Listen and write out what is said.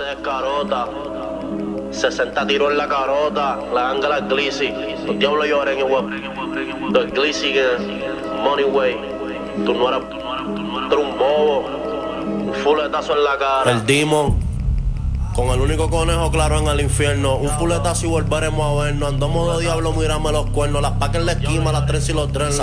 se descarota. 60 tiros en la carota, la ángela es Glizzy. Los diablos lloren igual. Los Glizzy que Money Way. Tú no eres un bobo. Un fuletazo en la cara. El Demon. Con el único conejo claro en el infierno. Un fuletazo y volveremos a vernos. Andamos de diablo, mírame los cuernos. Las pacas en la esquina, las tres y los drenos.